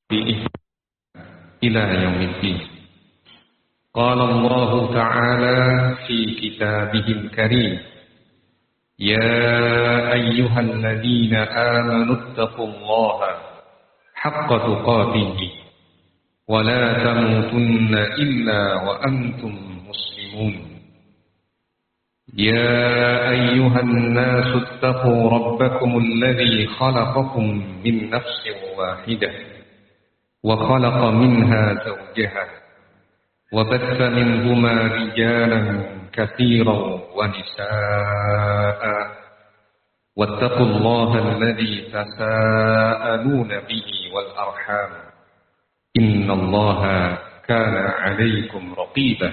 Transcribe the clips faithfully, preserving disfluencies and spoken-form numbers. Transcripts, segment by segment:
بإحسان إلى يوم الدين. قال الله تعالى في كتابه الكريم: يا أيها الذين آمنوا اتقوا الله حق تقاته ولا تموتن إلا وأنتم مسلمون. يا أيها الناس اتقوا ربكم الذي خلقكم من نفس واحدة وخلق منها زوجها وبث منهما رجالا كثيرا ونساء واتقوا الله الذي تساءلون به والأرحام إن الله كان عليكم رقيبا.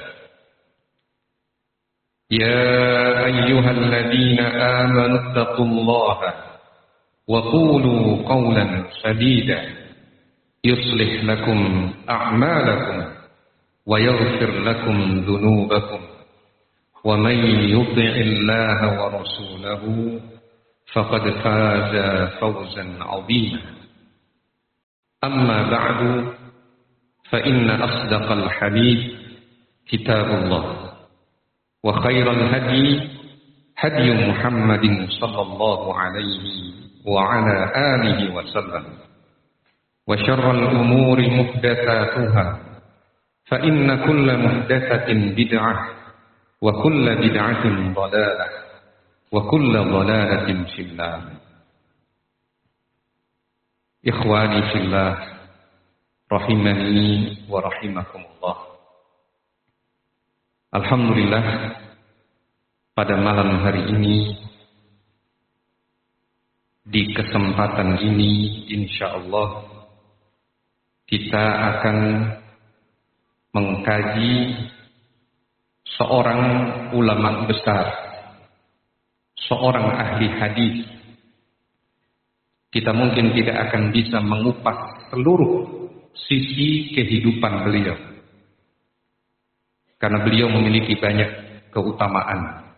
يا أيها الذين آمنوا اتقوا الله وقولوا قولا سديدا يصلح لكم أعمالكم ويغفر لكم ذنوبكم ومن يطع الله ورسوله فقد فاز فوزا عظيما. أما بعد فإن أصدق الحديث كتاب الله وخير الهدي هدي محمد صلى الله عليه وعلى آله وسلم وشر الأمور محدثاتها فإن كل محدثة بدعة وكل بدعة ضلالة وكل ضلالة في النار. إخواني في الله rahimani wa rahimakumullah. Alhamdulillah, pada malam hari ini, di kesempatan ini insyaallah kita akan mengkaji seorang ulama besar, seorang ahli hadis. Kita mungkin tidak akan bisa mengupas seluruh sisi kehidupan beliau, karena beliau memiliki banyak keutamaan.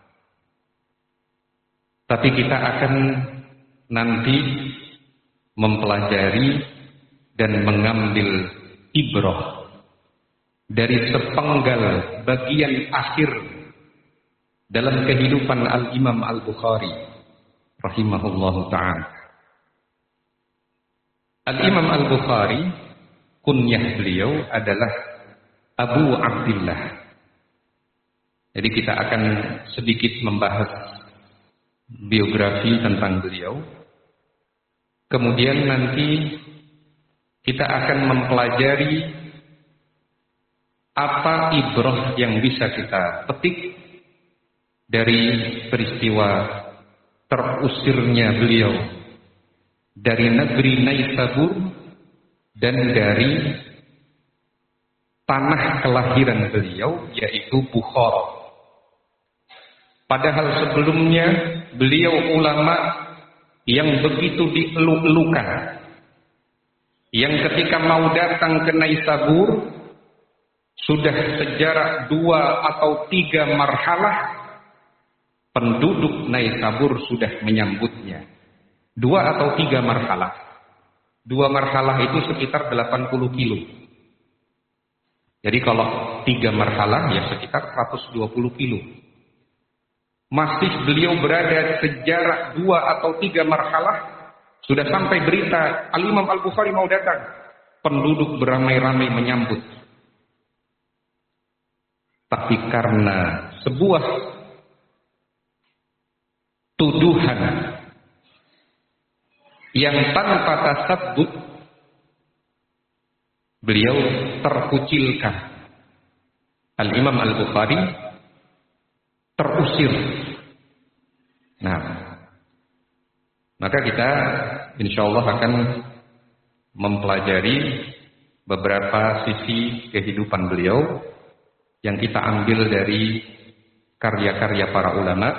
Tapi kita akan nanti mempelajari dan mengambil ibrah dari sepenggal bagian akhir dalam kehidupan Al-Imam Al-Bukhari rahimahullahu ta'ala. Al-Imam Al-Bukhari, kunyah beliau adalah Abu Abdillah. Jadi kita akan sedikit membahas biografi tentang beliau. Kemudian nanti kita akan mempelajari apa ibrah yang bisa kita petik dari peristiwa terusirnya beliau dari negeri Naisabur dan dari tanah kelahiran beliau, yaitu Bukhara. Padahal sebelumnya beliau ulama yang begitu dieluk-elukan, yang ketika mau datang ke Naisabur sudah sejarak dua atau tiga marhalah penduduk Naisabur sudah menyambutnya. Dua atau tiga marhalah. Dua marhalah itu sekitar delapan puluh kilo. Jadi kalau tiga marhalah ya sekitar seratus dua puluh kilo. Masih beliau berada sejarak dua atau tiga marhalah, sudah sampai berita Al-Imam Al-Bukhari mau datang. Penduduk beramai-ramai menyambut. Tapi karena sebuah tuduhan yang tanpa tasabbut, beliau terkucilkan. Al-Imam Al-Bukhari terusir. Nah, maka kita insyaallah akan mempelajari beberapa sisi kehidupan beliau yang kita ambil dari karya-karya para ulama.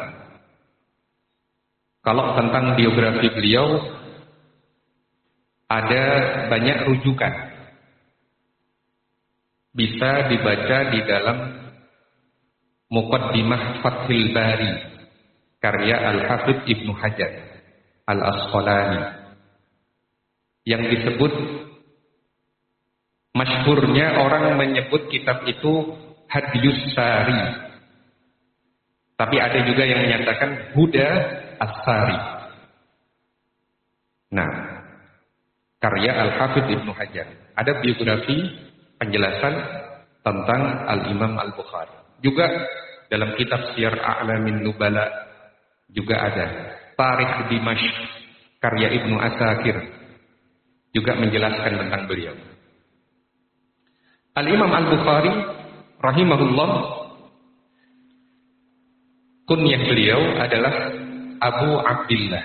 Kalau tentang biografi beliau ada banyak rujukan, bisa dibaca di dalam Muqaddimah Fathul Bari karya Al-Hafidz Ibnu Hajar Al-Asqalani yang disebut Masyhurnya orang menyebut kitab itu Hadyus Sari. Tapi ada juga yang menyatakan Huda As-Sari. Nah, karya Al-Hafidz Ibnu Hajar. Ada biografi penjelasan tentang Al-Imam Al-Bukhari. Juga dalam kitab Syiar A'lamin Nubala juga ada. Tarikh Dimashq karya Ibnu Asakir juga menjelaskan tentang beliau. Al-Imam Al-Bukhari rahimahullah, kunyah beliau adalah Abu Abdillah.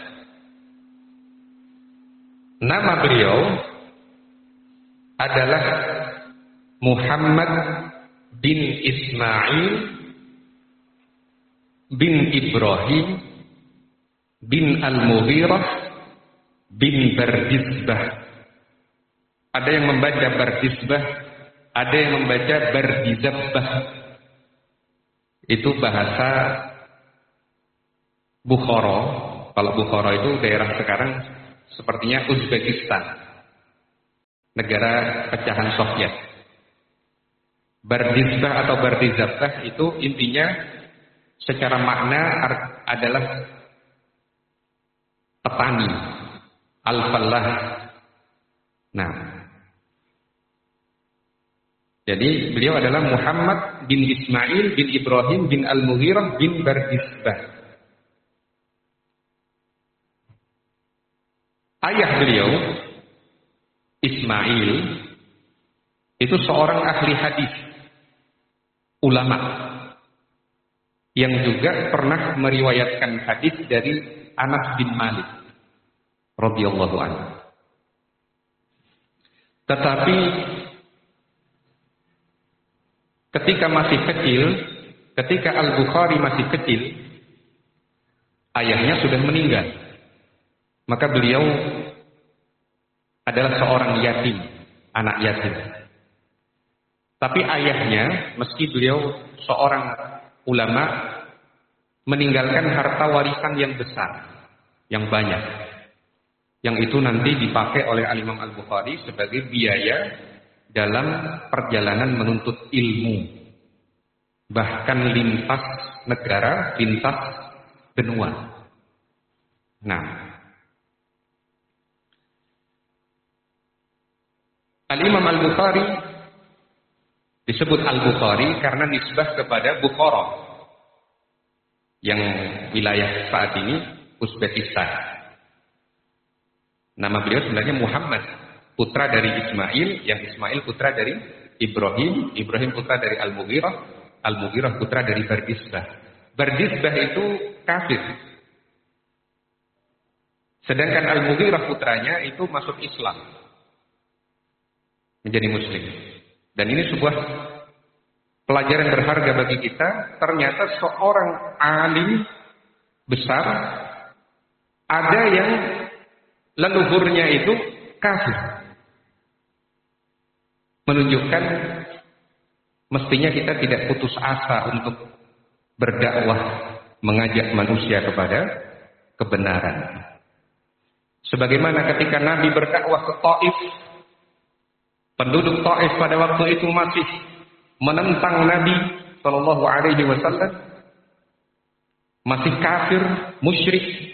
Nama beliau adalah Muhammad bin Ismail bin Ibrahim bin Al-Mughirah bin Bardizbah. Ada yang membaca Bardizbah, ada yang membaca Bardizabbah. Itu bahasa Bukhara. Kalau Bukhara itu daerah sekarang sepertinya Uzbekistan, negara pecahan Soviet. Bardizbah atau Bardizabbah itu intinya secara makna adalah petani, al-fallah. Nah, jadi beliau adalah Muhammad bin Ismail bin Ibrahim bin Al-Mughirah bin Bardizbah. Ayah beliau, Ismail, itu seorang ahli hadis, ulama, yang juga pernah meriwayatkan hadis dari Anas bin Malik radhiyallahu anhu. Tetapi ketika masih kecil, ketika Al-Bukhari masih kecil, ayahnya sudah meninggal. Maka beliau adalah seorang yatim, anak yatim. Tapi ayahnya, meski beliau seorang ulama, meninggalkan harta warisan yang besar, yang banyak. Yang itu nanti dipakai oleh Al-Imam Al-Bukhari sebagai biaya dalam perjalanan menuntut ilmu. Bahkan lintas negara, lintas benua. Nah, Al-Imam Al-Bukhari disebut Al-Bukhari karena nisbah kepada Bukhara yang wilayah saat ini Uzbekistan. Nama beliau sebenarnya Muhammad, putra dari Ismail, yang Ismail putra dari Ibrahim, Ibrahim putra dari Al-Mughirah, Al-Mughirah putra dari Bardizbah. Bardizbah itu kafir. Sedangkan Al-Mughirah putranya itu masuk Islam, menjadi muslim. Dan ini sebuah pelajaran berharga bagi kita. Ternyata seorang alim besar, ada yang leluhurnya itu kafir. Menunjukkan mestinya kita tidak putus asa untuk berdakwah, mengajak manusia kepada kebenaran. Sebagaimana ketika Nabi berdakwah ke Taif, penduduk Taif pada waktu itu masih menentang Nabi Shallallahu Alaihi Wasallam, masih kafir, musyrik.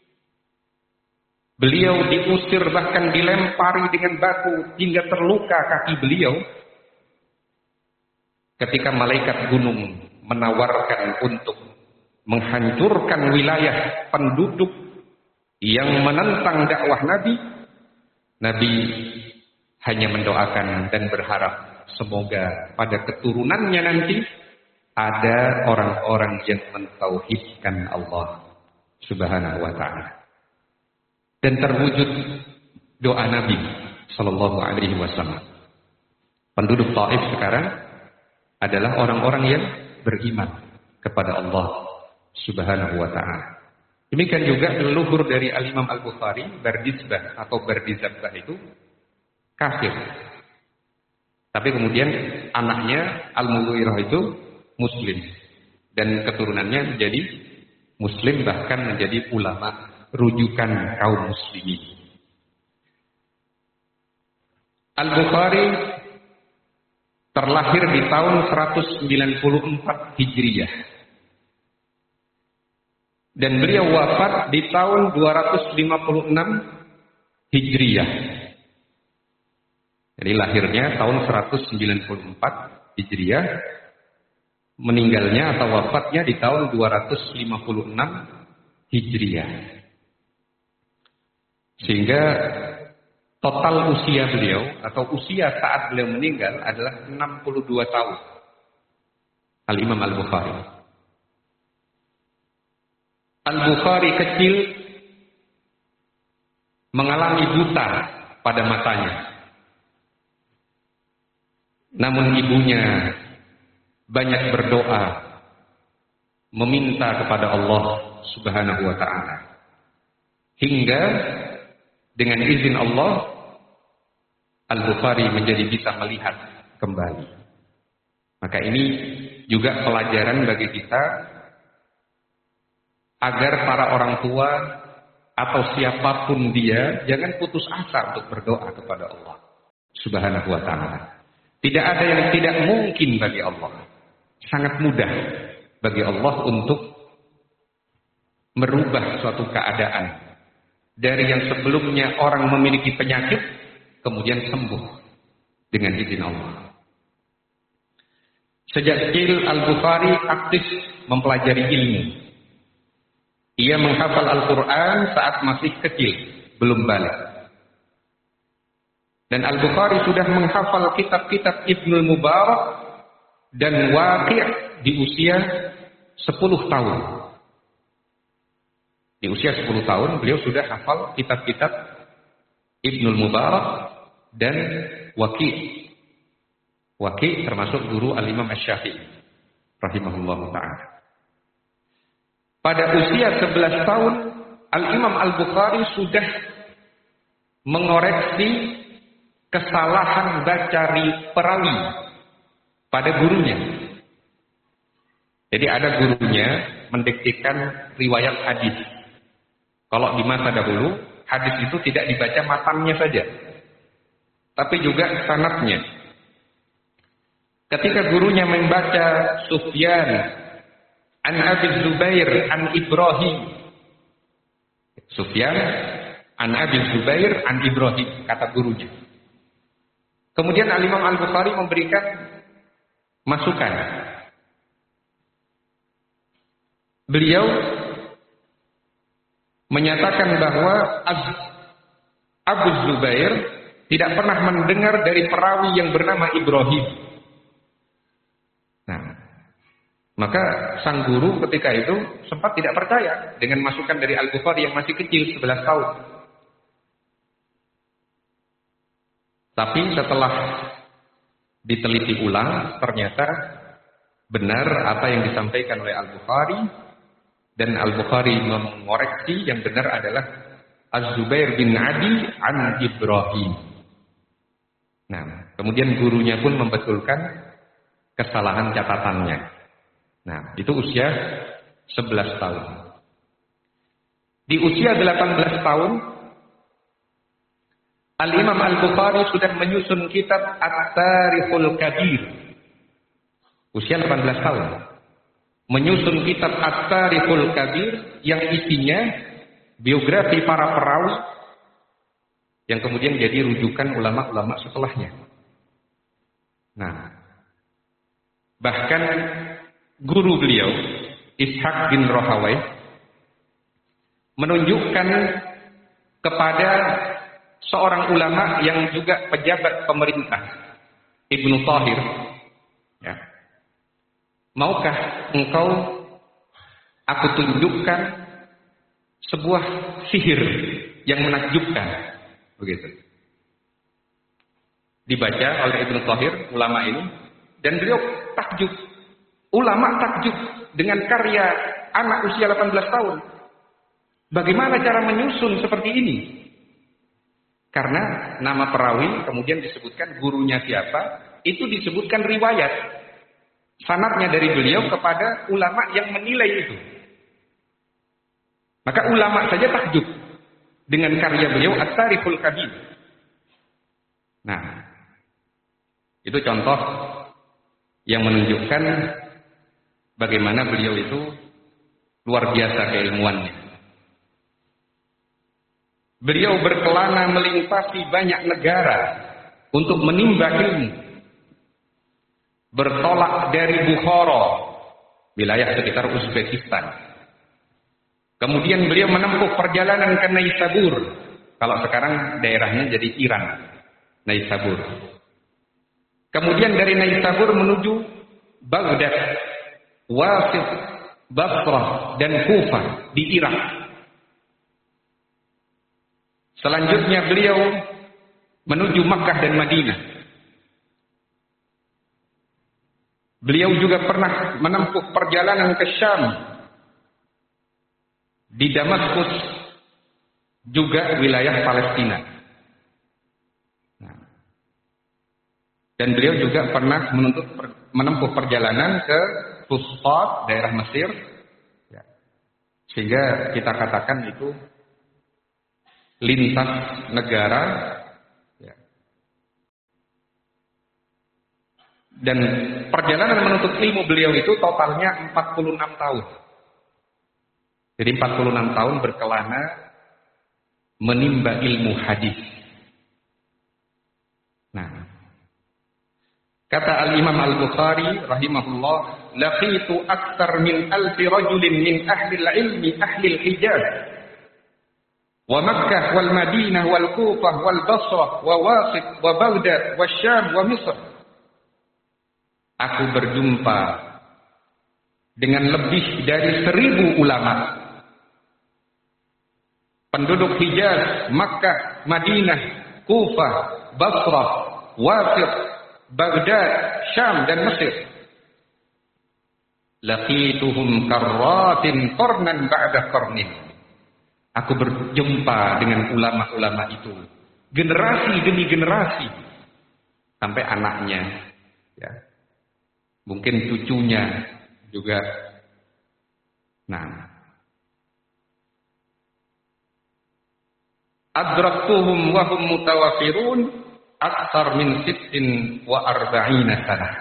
Beliau diusir, bahkan dilempari dengan batu hingga terluka kaki beliau. Ketika malaikat gunung menawarkan untuk menghancurkan wilayah penduduk yang menentang dakwah Nabi, Nabi hanya mendoakan dan berharap semoga pada keturunannya nanti ada orang-orang yang mentauhidkan Allah Subhanahu wa ta'ala. Dan terwujud doa Nabi Sallallahu Alaihi Wasallam. Penduduk Taif sekarang adalah orang-orang yang beriman kepada Allah Subhanahu wa ta'ala. Demikian juga leluhur dari Al-Imam Al-Bukhari, Bardizbah atau Bardizabbah itu kafir. Tapi kemudian anaknya Al-Mughirah itu muslim. Dan keturunannya menjadi muslim, bahkan menjadi ulama rujukan kaum muslimin. Al-Bukhari terlahir di tahun seratus sembilan puluh empat Hijriah. Dan beliau wafat di tahun dua ratus lima puluh enam Hijriah. Jadi lahirnya tahun seratus sembilan puluh empat Hijriah, meninggalnya atau wafatnya di tahun dua ratus lima puluh enam Hijriah. Sehingga total usia beliau atau usia saat beliau meninggal adalah enam puluh dua tahun. Al-Imam Al-Bukhari. Al-Bukhari kecil mengalami buta pada matanya. Namun ibunya banyak berdoa meminta kepada Allah Subhanahu wa taala. Hingga dengan izin Allah Al-Bukhari menjadi bisa melihat kembali. Maka ini juga pelajaran bagi kita agar para orang tua atau siapapun dia jangan putus asa untuk berdoa kepada Allah Subhanahu wa taala. Tidak ada yang tidak mungkin bagi Allah. Sangat mudah bagi Allah untuk merubah suatu keadaan dari yang sebelumnya orang memiliki penyakit kemudian sembuh dengan izin Allah. Sejak kecil Al-Bukhari aktif mempelajari ilmu. Ia menghafal Al-Quran saat masih kecil, belum balik. Dan Al-Bukhari sudah menghafal kitab-kitab Ibnul Mubarak dan Waqi' di usia sepuluh tahun. Di usia sepuluh tahun beliau sudah hafal kitab-kitab Ibnul Mubarak dan Waqi'. Waqi' termasuk guru Al-Imam Asy-Syafi'i rahimahullahu ta'ala. Pada usia sebelas tahun Al-Imam Al-Bukhari sudah mengoreksi kesalahan baca perawi pada gurunya. Jadi ada gurunya mendiktikan riwayat hadis. Kalau di masa dahulu hadis itu tidak dibaca matannya saja, tapi juga sanadnya. Ketika gurunya membaca Sufyan an Abi Zubair an Ibrahim, Sufyan an Abi Zubair an Ibrahim, kata gurunya. Kemudian Al-Imam Al-Bukhari memberikan masukan. Beliau menyatakan bahwa Abu Zubair tidak pernah mendengar dari perawi yang bernama Ibrahim. Nah, maka sang guru ketika itu sempat tidak percaya dengan masukan dari Al-Bukhari yang masih kecil, sebelas tahun. Tapi setelah diteliti ulang, ternyata benar apa yang disampaikan oleh Al-Bukhari, dan Al-Bukhari mengoreksi yang benar adalah Az-Zubair bin Adi an Ibrahim. Nah, kemudian gurunya pun membetulkan kesalahan catatannya. Nah, itu usia sebelas tahun. Di usia delapan belas tahun Al-Imam Al-Bukhari sudah menyusun kitab At-Tarikhul Kabir. Usia delapan belas tahun. Menyusun kitab At-Tarikhul Kabir yang isinya biografi para perawi yang kemudian jadi rujukan ulama-ulama setelahnya. Nah, bahkan guru beliau, Ishaq bin Rahawai, menunjukkan kepada seorang ulama yang juga pejabat pemerintah, Ibnu Thahir, ya, maukah engkau aku tunjukkan sebuah sihir yang menakjubkan, begitu. Dibaca oleh Ibnu Thahir, ulama ini, dan beliau takjub, ulama takjub dengan karya anak usia delapan belas tahun. Bagaimana cara menyusun seperti ini? Karena nama perawi kemudian disebutkan gurunya siapa, itu disebutkan riwayat sanadnya dari beliau kepada ulama yang menilai itu. Maka ulama saja takjub dengan karya beliau At-Tarikhul Kabir. Nah, itu contoh yang menunjukkan bagaimana beliau itu luar biasa keilmuannya. Beliau berkelana melintasi banyak negara untuk menimba ilmu. Bertolak dari Bukhara, wilayah sekitar Uzbekistan. Kemudian beliau menempuh perjalanan ke Naisabur. Kalau sekarang daerahnya jadi Iran, Naisabur. Kemudian dari Naisabur menuju Baghdad, Wasit, Basrah, dan Kufah di Irak. Selanjutnya beliau menuju Makkah dan Madinah. Beliau juga pernah menempuh perjalanan ke Syam, di Damaskus, juga wilayah Palestina. Dan beliau juga pernah menuntut, menempuh perjalanan ke Fustat, daerah Mesir, sehingga kita katakan itu lintas negara. Dan perjalanan menuntut ilmu beliau itu totalnya empat puluh enam tahun. Jadi empat puluh enam tahun berkelana menimba ilmu hadis. Nah, kata Al-Imam Al-Bukhari rahimahullah, laqitu aktsar min alfi rajulin min ahli al-ilmi ahli al-Hijaz wa Makkah wal Madinah wal Kufah wal Basrah wa Wasit wa Baghdad wa Syam wa Misr. Aku berjumpa dengan lebih dari seribu ulama, penduduk Hijaz, Makkah, Madinah, Kufah, Basrah, Wasit, Baghdad, Syam, dan Mesir. Laqituhum karratin qarnan ba'da qarnin. Aku berjumpa dengan ulama-ulama itu, generasi demi generasi, sampai anaknya, ya. Mungkin cucunya juga. Nah, adraktuhum wa hum mutawafirun aktsar min sittin wa arba'ina sanah.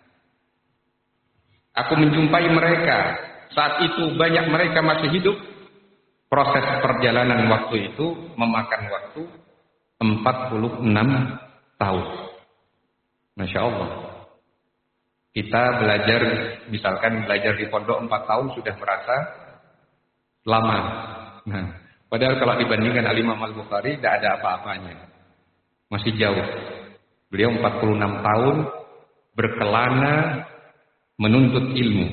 Aku menjumpai mereka saat itu banyak mereka masih hidup. Proses perjalanan waktu itu memakan waktu empat puluh enam tahun. Masya Allah. Kita belajar, misalkan belajar di pondok empat tahun sudah merasa lama. Nah, padahal kalau dibandingkan Al-Imam Al-Bukhari tidak ada apa-apanya. Masih jauh. Beliau empat puluh enam tahun berkelana menuntut ilmu.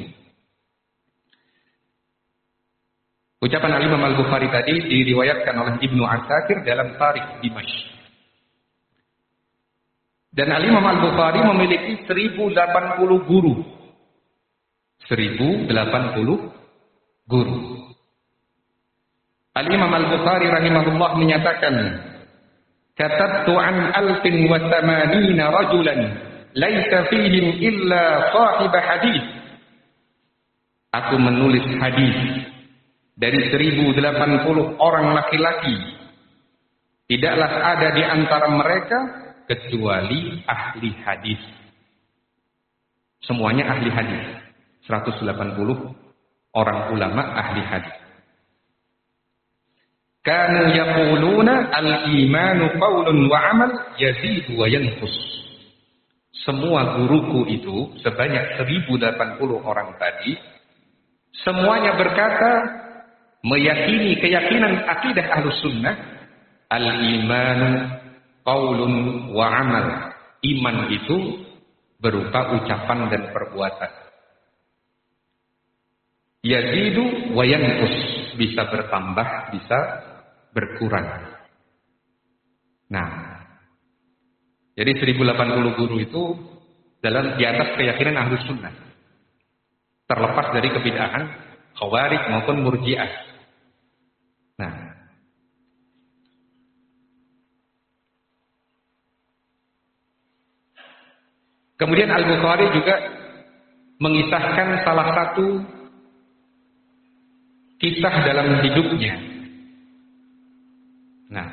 Ucapan Al-Imam Al-Bukhari tadi diriwayatkan oleh Ibnu Asakir dalam Tarikh Dimashq. Dan Al-Imam Al-Bukhari memiliki seribu delapan puluh guru. seribu delapan puluh guru. Al-Imam Al-Bukhari rahimahullah menyatakan, katabtu an alfin wa thamanina rajulan laisa fihim illa sahib hadis. Aku menulis hadis dari seribu delapan puluh orang laki-laki. Tidaklah ada di antara mereka kecuali ahli hadis. Semuanya ahli hadis. seratus delapan puluh orang ulama ahli hadis. Kanu yaquluna al-imanu qaulun wa amal yazidu wa yanqus. Semua guruku itu sebanyak seribu delapan puluh orang tadi semuanya berkata, meyakini keyakinan akidah Ahlus Sunnah, al-imanu qaulun wa amal. Iman itu berupa ucapan dan perbuatan. Yazidu wa yanqus, bisa bertambah, bisa berkurang. Nah, jadi seribu delapan puluh guru itu dalam di atas keyakinan Ahlus Sunnah, terlepas dari kebid'ahan Khawarij maupun Murji'ah. Nah, kemudian Al-Bukhari juga mengisahkan salah satu kisah dalam hidupnya. Nah,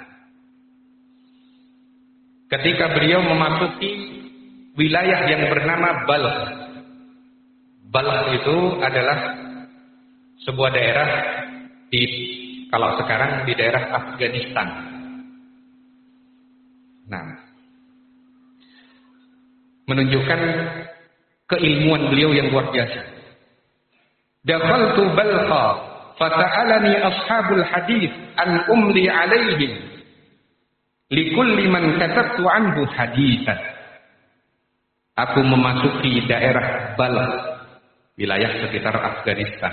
ketika beliau memasuki wilayah yang bernama Balkh. Balkh itu adalah sebuah daerah di, kalau sekarang di daerah Afghanistan. Nah, menunjukkan keilmuan beliau yang luar biasa. Dakhaltu Balkha fata'alani ashabul hadis an umli alaihim likulli man katabtu anhu haditsan. Aku memasuki daerah Balkh, wilayah sekitar Afghanistan.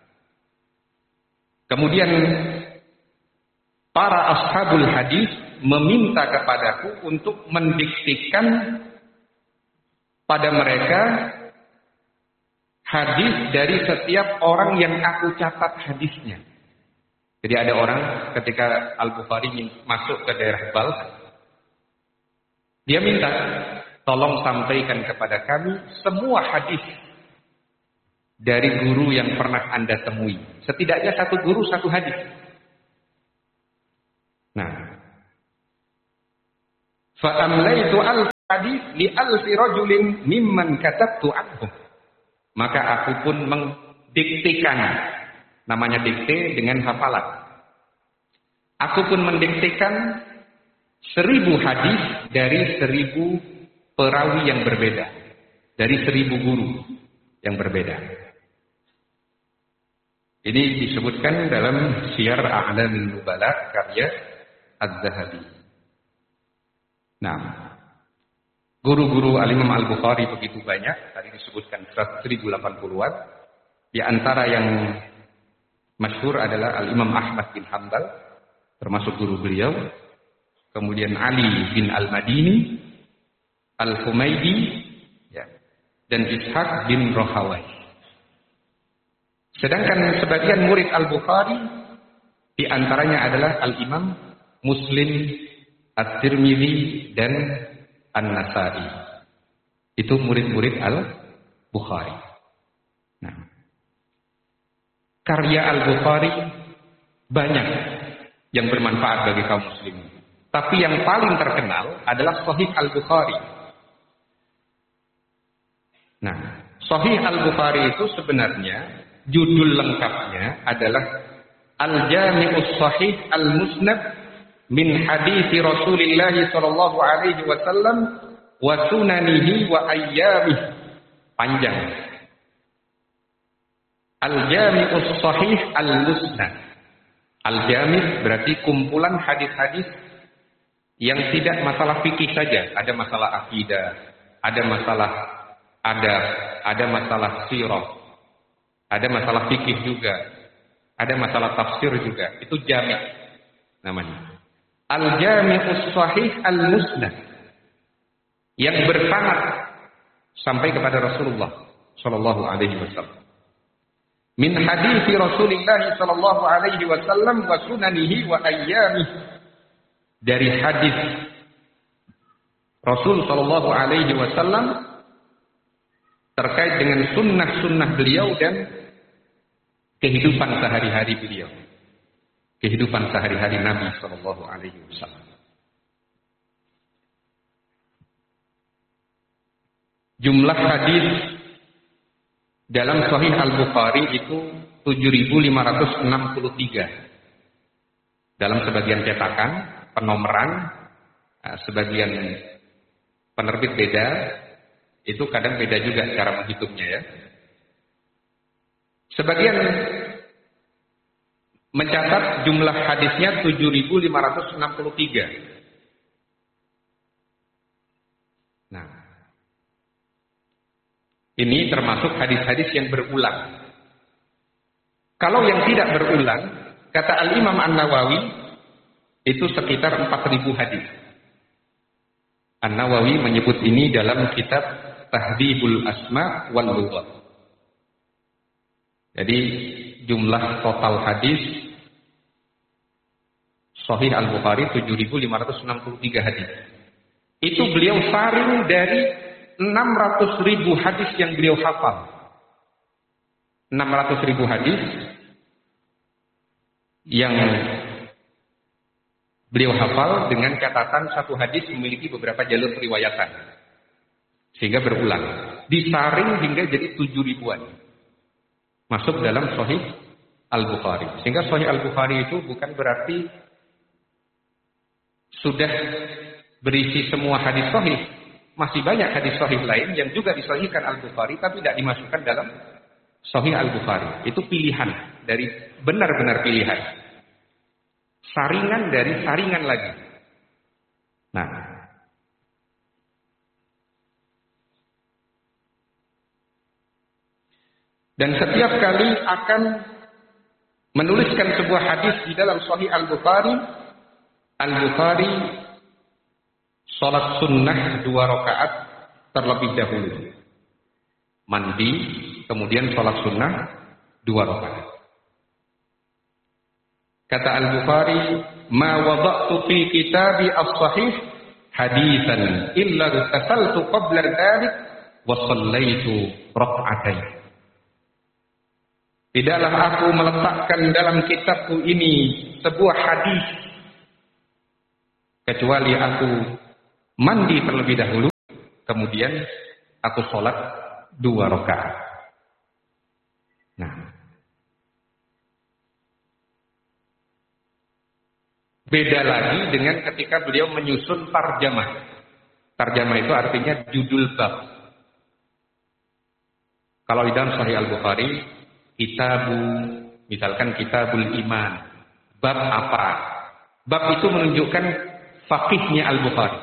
Kemudian para ashabul hadis meminta kepadaku untuk mendiktikan pada mereka hadis dari setiap orang yang aku catat hadisnya. Jadi ada orang ketika Al-Bukhari masuk ke daerah Balkh, dia minta, tolong sampaikan kepada kami semua hadis dari guru yang pernah Anda temui. Setidaknya satu guru satu hadis. Nah, fa'amlaitu al-hadis li alfi rajulin mimman katabtu anhum. Maka aku pun mendiktikan, namanya dikte dengan hafalan. Aku pun mendiktikan seribu hadis dari seribu perawi yang berbeda, dari seribu guru yang berbeda. Ini disebutkan dalam Syiar A'lamin Nubala karya Az-Zahabi. Nah, guru-guru Al-Imam Al-Bukhari begitu banyak, tadi disebutkan seribu delapan puluhan. Di antara yang masyhur adalah Al-Imam Ahmad bin Hanbal, termasuk guru beliau. Kemudian Ali bin Al-Madini, Al-Humaydi, ya, dan Ishaq bin Rahawai. Sedangkan sebagian murid Al-Bukhari, di antaranya adalah Al-Imam Muslim, At-Tirmidzi, dan An-Nasai. Itu murid-murid Al-Bukhari. Nah, karya Al-Bukhari banyak yang bermanfaat bagi kaum muslimin. Tapi yang paling terkenal adalah Sahih Al-Bukhari. Nah, Sahih Al-Bukhari itu sebenarnya judul lengkapnya adalah Al-Jami'us Sahih Al-Musnad min hadithi Rasulillah sallallahu alaihi wasallam wa sunanihi wa ayyamih. Panjang. Al-Jami'us Sahih Al-Musnad. Al-Jami' berarti kumpulan hadis-hadis yang tidak masalah fikih saja, ada masalah akidah, ada masalah adab, ada masalah sirah, ada masalah fikih juga, ada masalah tafsir juga. Itu jami' namanya. Al-Jami'us Sahih Al-Musnad, yang bersanad sampai kepada Rasulullah sallallahu alaihi wasallam. Min hadithi Rasulillah sallallahu alaihi wasallam wa sunanihi wa ayyamih. Dari hadis Rasul sallallahu alaihi wasallam terkait dengan sunnah-sunnah beliau dan kehidupan sehari-hari beliau. Kehidupan sehari-hari Nabi sallallahu alaihi wasallam. Jumlah hadis dalam Sahih Al-Bukhari itu tujuh ribu lima ratus enam puluh tiga. Dalam sebagian cetakan, penomeran, sebagian penerbit beda, itu kadang beda juga cara menghitungnya ya. Sebagian mencatat jumlah hadisnya tujuh ribu lima ratus enam puluh tiga. Nah, ini termasuk hadis-hadis yang berulang. Kalau yang tidak berulang, kata Al-Imam An-Nawawi, itu sekitar empat ribu hadis. An-Nawawi menyebut ini dalam kitab Tahdhibul Asma wal Lughat. Jadi jumlah total hadis Sahih Al-Bukhari tujuh ribu lima ratus enam puluh tiga hadis. Itu beliau saring dari enam ratus ribu hadis yang beliau hafal. enam ratus ribu hadis yang beliau hafal dengan catatan satu hadis memiliki beberapa jalur periwayatan. Sehingga berulang. Disaring hingga jadi tujuh ribuan. Masuk dalam Sahih Al-Bukhari. Sehingga Sahih Al-Bukhari itu bukan berarti sudah berisi semua hadis sahih. Masih banyak hadis sahih lain yang juga disahihkan Al-Bukhari tapi tidak dimasukkan dalam Sahih Al-Bukhari. Itu pilihan dari benar-benar pilihan. Saringan dari saringan lagi. Nah, dan setiap kali akan menuliskan sebuah hadis di dalam Sahih Al-Bukhari, Al-Bukhari salat sunnah dua rakaat terlebih dahulu. Mandi, kemudian salat sunnah dua rakaat. Kata Al-Bukhari, "Ma wada'tu fi kitabi as-sahih haditsan illa tasaltu qabla dzalik wa shallaitu rak'atain." Tidaklah aku meletakkan dalam kitabku ini sebuah hadis kecuali aku mandi terlebih dahulu, kemudian aku sholat dua rakaat. Nah, beda lagi dengan ketika beliau menyusun tarjamah. Tarjamah itu artinya judul bab. Kalau di dalam Sahih Al-Bukhari, kitabu, misalkan kitabul iman, bab apa? Bab itu menunjukkan fakihnya Al-Bukhari.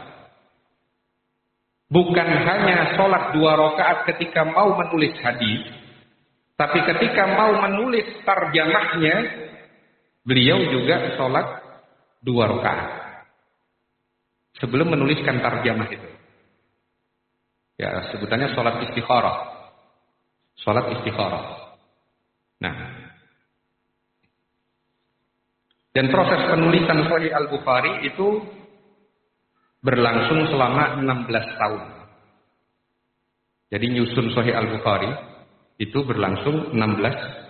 Bukan hanya sholat dua rakaat ketika mau menulis hadis, tapi ketika mau menulis tarjamahnya, beliau juga sholat dua rakaat sebelum menuliskan tarjamah itu. Ya, sebutannya sholat istikharah. Sholat istikharah. Nah, dan proses penulisan Sahih Al-Bukhari itu berlangsung selama enam belas tahun. Jadi nyusun Sahih Al-Bukhari itu berlangsung enam belas